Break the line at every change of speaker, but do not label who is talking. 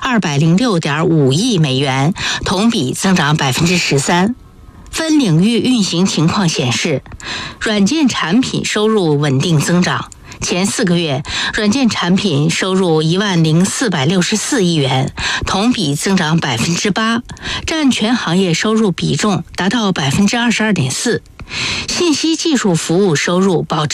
206.5亿美元，同比增长13%。分领域运行情况显示，软件产品收入稳定增长。前4个月，软件产品收入10464亿元，同比增长8%，占全行业收入比重达到22.4%。信息技术服务收入保持